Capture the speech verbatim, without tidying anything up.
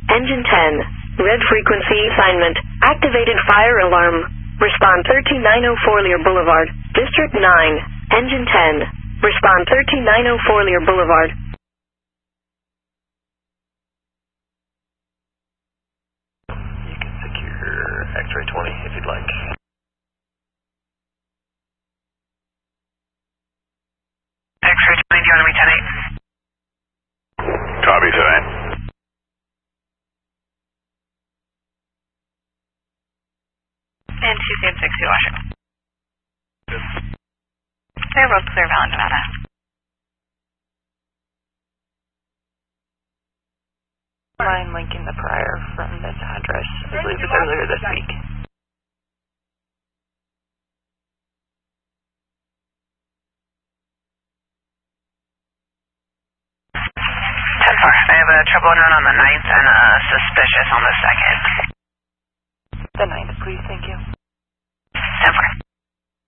Engine ten. Red frequency assignment. Activated fire alarm. Respond thirteen nine oh four Lear Boulevard. District nine. Engine ten. Respond thirteen nine oh four Lear Boulevard. You can secure X-ray twenty if you'd like. X-ray twenty, do you want to meet ten eight? Copy, ten eight. And two C M sixty Washington. They're both clear, Valid, Nevada. Mind linking the prior from this address, I believe it was earlier this week. ten four, I have a trouble run on the ninth and a suspicious on the second.